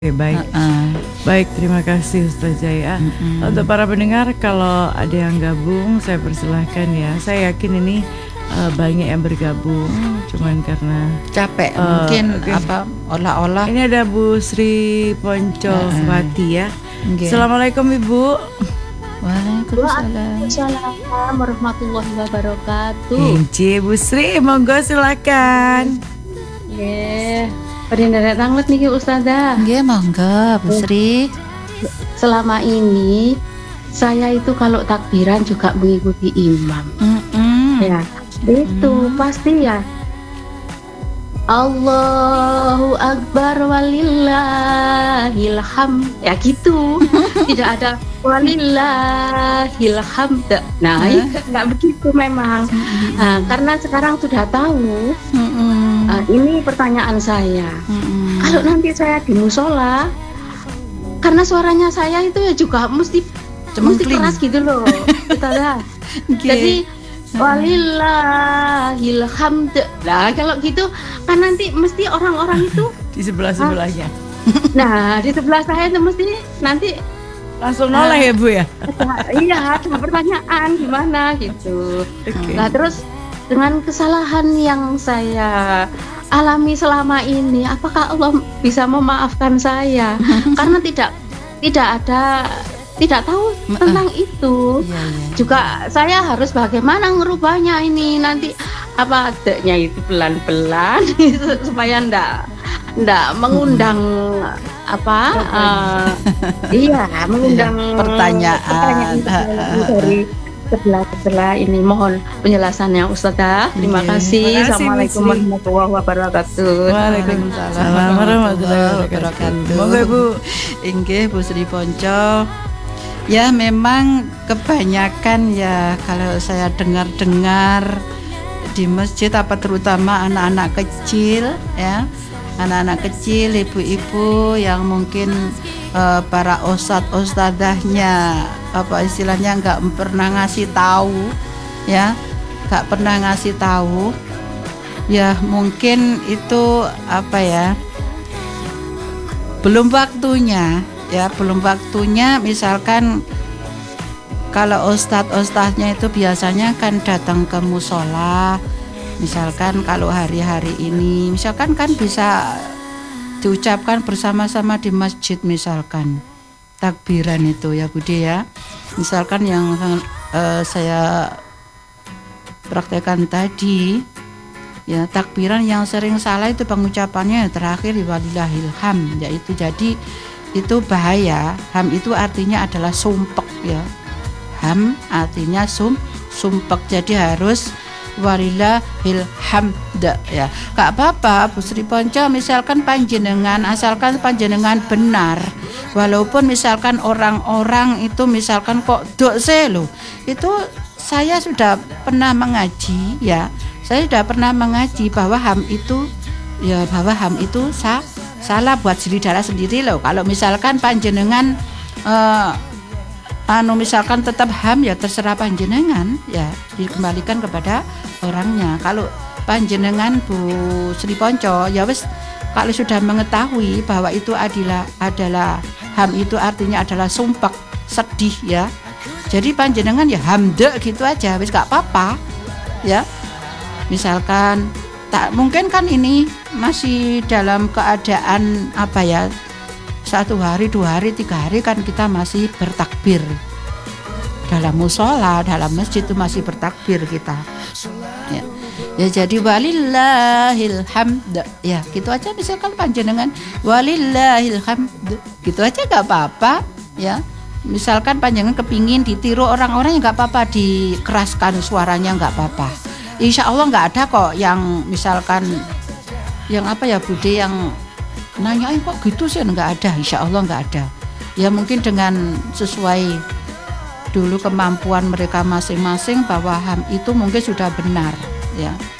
Oke, baik. Baik, terima kasih Ustazah ya. Untuk para pendengar, kalau ada yang gabung, saya persilahkan ya. Saya yakin ini banyak yang bergabung, cuman karena capek mungkin apa olah-olah. Ini ada Bu Sri Poncowati ya. Assalamualaikum Ibu. Waalaikumsalam warahmatullahi wabarakatuh. Inci Bu Sri, monggo silakan. Pada ndak tanglet niki Ustazah. Nggih, monggo Bu Sri. Selama ini saya itu kalau takbiran juga mengikuti imam. Ya, itu pasti ya. Allahu Akbar walillahil hamd. Ya gitu. Tidak ada walillahil hamd. Nah, enggak begitu memang. Karena sekarang sudah tahu. Ini pertanyaan saya. Kalau nanti saya di musola, karena suaranya saya itu ya juga mesti keras gitu loh. Jadi walillahil hamd. Nah, kalau gitu kan nanti mesti orang-orang itu di sebelah-sebelahnya. Nah, di sebelah saya itu mesti nanti langsung noleh ya Bu ya. Iya, cuma pertanyaan gimana gitu. Nah, terus dengan kesalahan yang saya alami selama ini, apakah Allah bisa memaafkan saya? Karena tidak tahu tentang itu. Juga saya harus bagaimana ngerubahnya ini nanti apa adanya itu pelan-pelan supaya ndak mengundang mengundang pertanyaan dari sebelah ini. Mohon penjelasannya Ustazah. Terima kasih. Assalamualaikum warahmatullahi wabarakatuh. Waalaikumsalam warahmatullahi wabarakatuh. Monggo Bu. Inggih Bu Sri Ponco. Ya memang kebanyakan ya kalau saya dengar di masjid apa terutama anak-anak kecil ya. Anak-anak kecil, ibu-ibu yang mungkin para ustadzahnya apa istilahnya nggak pernah ngasih tahu ya, nggak pernah ngasih tahu ya, mungkin itu apa ya, belum waktunya ya, belum waktunya. Misalkan kalau ustadznya itu biasanya kan datang ke musola. Misalkan kalau hari-hari ini misalkan kan bisa diucapkan bersama-sama di masjid, misalkan takbiran itu ya Budi ya. Misalkan yang saya praktekkan tadi ya, takbiran yang sering salah itu pengucapannya terakhir walillahil hamd, yaitu jadi itu bahaya. Ham itu artinya adalah sumpek ya. Ham artinya sumpek, jadi harus walillahil hamd ya. Gak apa-apa Bu Sri Ponco, misalkan panjenengan, asalkan panjenengan benar. Walaupun misalkan orang-orang itu misalkan kok dokse loh, itu saya sudah pernah mengaji ya. Saya sudah pernah mengaji bahwa ham itu ya, bahwa ham itu salah buat diri darah sendiri loh. Kalau misalkan panjenengan misalkan tetap ham ya terserah panjenengan ya, dikembalikan kepada orangnya. Kalau panjenengan Bu Sri Ponco ya wis, kalau sudah mengetahui bahwa itu adalah ham itu artinya adalah sumpek, sedih ya, jadi panjenengan ya hamde gitu aja wis, gak apa-apa ya. Misalkan tak mungkin kan ini masih dalam keadaan apa ya, 1 hari, 2 hari, 3 hari kan kita masih bertakbir dalam musola, dalam masjid itu masih bertakbir kita ya jadi walillahil hamd ya, gitu aja. Misalkan panjenengan walillahil hamd gitu aja gak apa-apa ya. Misalkan panjenengan kepingin ditiru orang-orang ya gak apa-apa, dikeraskan suaranya gak apa-apa. Insya Allah gak ada kok yang misalkan yang apa ya Bude, yang nanyain kok gitu sih, nggak ada. Insya Allah nggak ada ya. Mungkin dengan sesuai dulu kemampuan mereka masing-masing bahwa ham itu mungkin sudah benar ya.